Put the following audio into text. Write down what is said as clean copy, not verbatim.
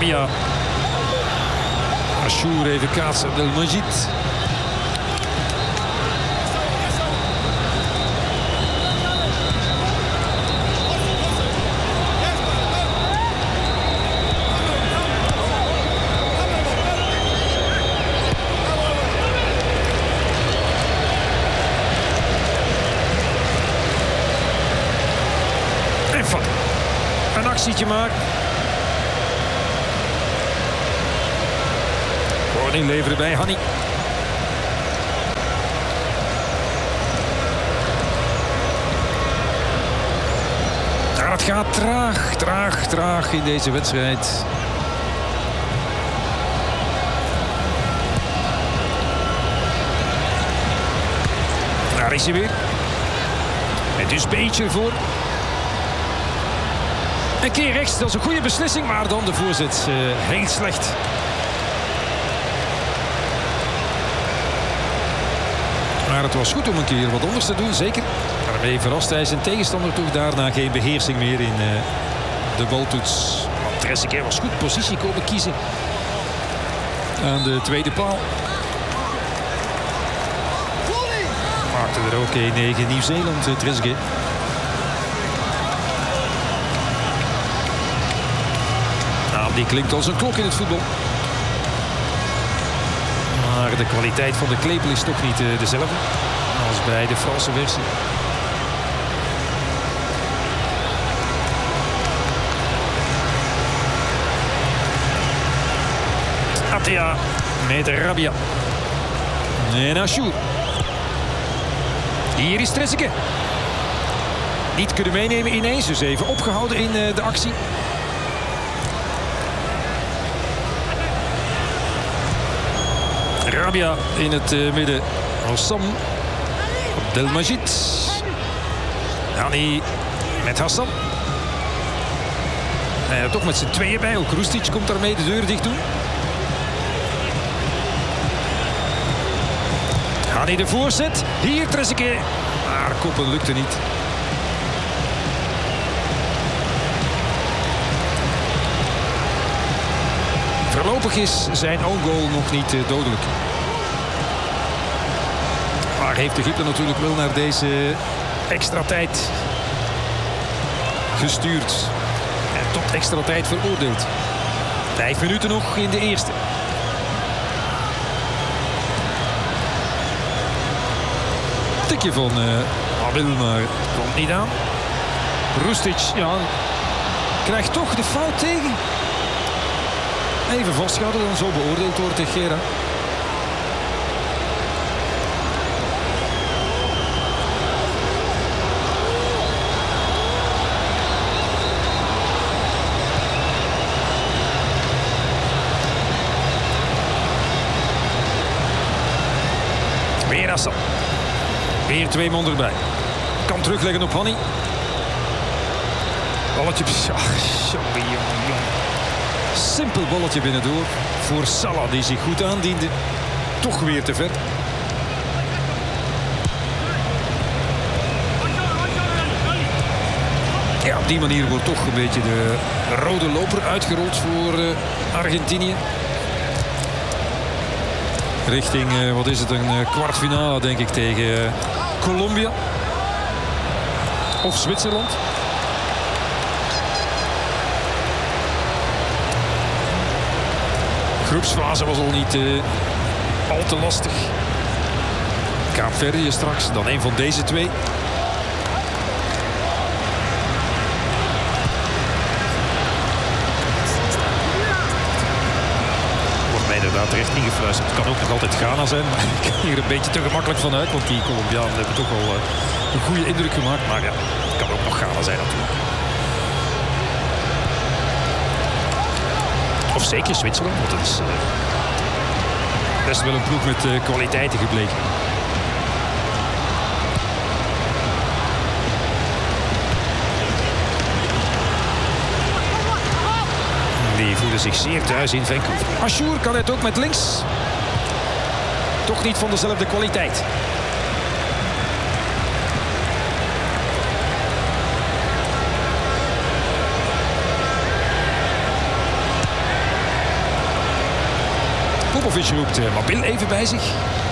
Rabia. Ashour even kaatsen. Abdelmajid. Een actietje maar. Corning leveren bij Hani. Ja, het gaat traag in deze wedstrijd. Daar is hij weer. Met dus beetje voor. Een keer rechts, dat is een goede beslissing, maar dan de voorzet heel slecht. Maar het was goed om een keer wat anders te doen, zeker. Daarmee verrast hij zijn tegenstander toch daarna geen beheersing meer in de baltoets. Want Trezeguet was goed positie komen kiezen aan de tweede paal. Maakte er ook 1-9 Nieuw-Zeeland, Trezeguet. Die klinkt als een klok in het voetbal. Maar de kwaliteit van de klepel is toch niet dezelfde als bij de Franse versie. Atea met Rabia. En Ashour. Hier is Trezeguet. Niet kunnen meenemen ineens, dus even opgehouden in de actie. Rabia in het midden. Hassam. Abdelmajid. Hani met Hassam. Toch met z'n tweeën bij. Ook Rustic komt daarmee de deur dicht doen. Hani de voorzet. Hier Trezeguet. Maar koppen lukte niet. Voorlopig is zijn own goal nog niet dodelijk. Maar heeft Egypte natuurlijk wel naar deze extra tijd gestuurd. En tot extra tijd veroordeeld. 5 minuten nog in de eerste. Tikje van Abil, maar het komt niet aan. Rustic, ja, krijgt toch de fout tegen. Even vasthouden, dan zo beoordeeld door Teixeira. Weer Hassam. Weer 2 man erbij. Kan terugleggen op Hani. Balletje. Jongen. Simpel balletje binnendoor voor Salah, die zich goed aandiende. Toch weer te ver. Ja, op die manier wordt toch een beetje de rode loper uitgerold voor Argentinië. Richting, wat is het, een kwartfinale denk ik tegen Colombia. Of Zwitserland. De groepsfase was al niet al te lastig. Kaapverdië straks, dan een van deze twee. Wordt mij inderdaad terecht ingefluisterd. Het kan ook nog altijd Ghana zijn, maar ik ga hier een beetje te gemakkelijk van uit. Want die Colombianen hebben toch al een goede indruk gemaakt. Maar ja, het kan ook nog Ghana zijn natuurlijk. Of zeker Zwitserland, want het is best wel een ploeg met kwaliteiten gebleken. Die voelen zich zeer thuis in Vancouver. Ashour kan het ook met links. Toch niet van dezelfde kwaliteit. Popovic roept Mabil even bij zich.